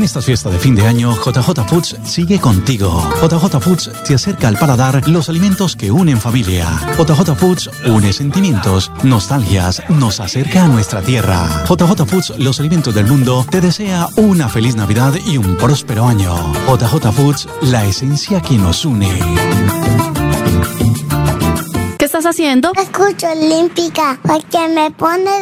estas fiestas de fin de año, JJ Foods sigue contigo. JJ Foods te acerca al paladar los alimentos que unen familia. JJ Foods une sentimientos, nostalgias, nos acerca a nuestra tierra. JJ Foods, los alimentos del mundo, te desea una feliz Navidad y un próspero año. JJ Foods, la esencia que nos une. ¿Qué estás haciendo? Escucho Olímpica porque me pone